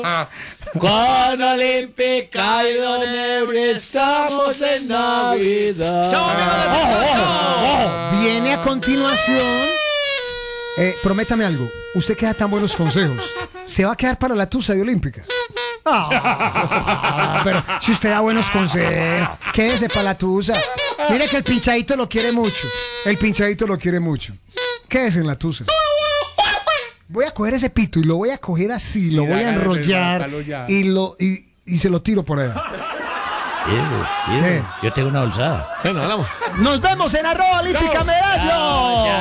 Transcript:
Con Olímpica y Don Ebre estamos en Navidad. Ojo. Viene a continuación. Prométame algo. Usted que da tan buenos consejos, ¿se va a quedar para la tusa de Olímpica? Pero si usted da buenos consejos, quédese para la tusa. Mire que el pinchadito lo quiere mucho. Quédese en la tusa. Voy a coger ese pito y lo voy a coger así, Sí, lo voy a hágale, enrollar sátalo ya. y se lo tiro por allá. Yo tengo una bolsada. Bueno, hablamos. Nos vemos en @Olímpica Medallo.